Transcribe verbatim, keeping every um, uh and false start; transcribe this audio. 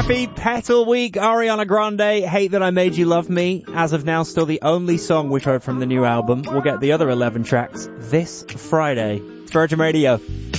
Happy Petal Week, Ariana Grande, Hate That I Made You Love Me. As of now, still the only song we've heard from the new album. We'll get the other eleven tracks this Friday. Virgin Radio.